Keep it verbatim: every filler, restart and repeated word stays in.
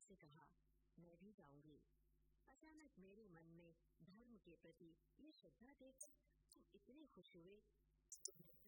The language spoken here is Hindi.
से कहा, मैं भी जाऊंगी। अचानक मेरे मन में धर्म के प्रति ये श्रद्धा देखकर तुम इतने खुश हुए। तुमने